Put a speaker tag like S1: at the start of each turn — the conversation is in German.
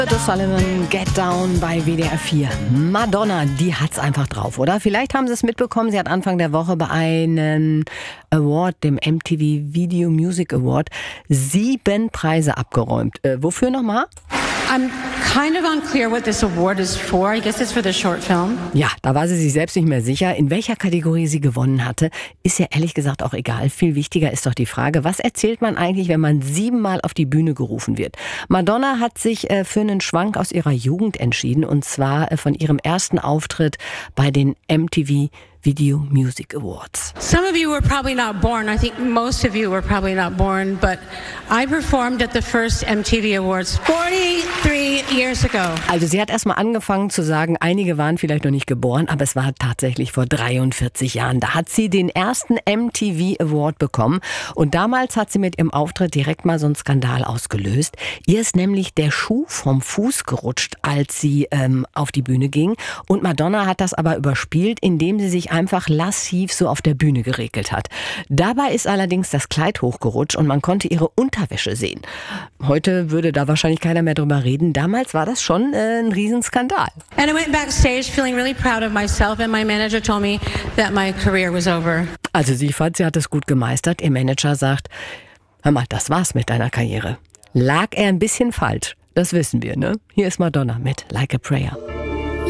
S1: Sullivan, Get Down bei WDR 4. Madonna, die hat's einfach drauf, oder? Vielleicht haben Sie es mitbekommen, sie hat Anfang der Woche bei einem Award, dem MTV Video Music Award, 7 Preise abgeräumt. Wofür nochmal?
S2: I'm kind of unclear what this award is for. I guess it's for the short film.
S1: Ja, da war sie sich selbst nicht mehr sicher. In welcher Kategorie sie gewonnen hatte, ist ja ehrlich gesagt auch egal. Viel wichtiger ist doch die Frage, was erzählt man eigentlich, wenn man 7-mal auf die Bühne gerufen wird? Madonna hat sich für einen Schwank aus ihrer Jugend entschieden, und zwar von ihrem ersten Auftritt bei den MTV Video Music Awards.
S2: Some of you were probably not born. I think most of you were probably not born, but I performed at the first MTV Awards 43 years ago.
S1: Also sie hat erstmal angefangen zu sagen, einige waren vielleicht noch nicht geboren, aber es war tatsächlich vor 43 Jahren. Da hat sie den ersten MTV Award bekommen, und damals hat sie mit ihrem Auftritt direkt mal so einen Skandal ausgelöst. Ihr ist nämlich der Schuh vom Fuß gerutscht, als sie auf die Bühne ging, und Madonna hat das aber überspielt, indem sie sich einfach lassiv so auf der Bühne geregelt hat. Dabei ist allerdings das Kleid hochgerutscht und man konnte ihre Unterwäsche sehen. Heute würde da wahrscheinlich keiner mehr drüber reden. Damals war das schon ein Riesenskandal.
S2: And I went backstage feeling really proud of myself, and my manager told me that my career was over.
S1: Also sie fand, sie hat es gut gemeistert. Ihr Manager sagt, hör mal, das war's mit deiner Karriere. Lag er ein bisschen falsch, das wissen wir, ne? Hier ist Madonna mit Like a Prayer.